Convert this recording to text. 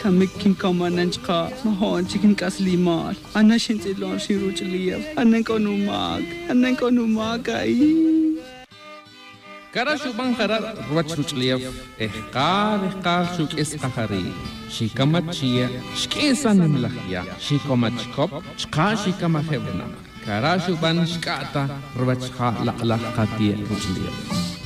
Kamikin kamananchka, mahon chicken kaslimal. Anna shintilon shiruchliyev. Annen konumag ay. Kara shubang karar ruachruchliyev. Ehkar shuk eskahari. Shikamachia, shkesan nimlahya. Shikamachkop, shka shikamahevna. Kara shuban shkata ruachha laqlaq katia ruchliyev.